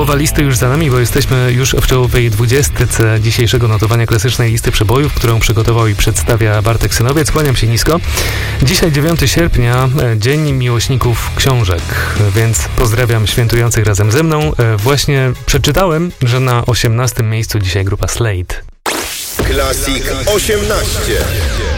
Połowa listy już za nami, bo jesteśmy już w czołowej 20 dzisiejszego notowania klasycznej listy przebojów, którą przygotował i przedstawia Bartek Synowiec. Kłaniam się nisko. Dzisiaj 9 sierpnia, Dzień Miłośników Książek, więc pozdrawiam świętujących razem ze mną. Właśnie przeczytałem, że na 18 miejscu dzisiaj grupa Slade. Classic 18.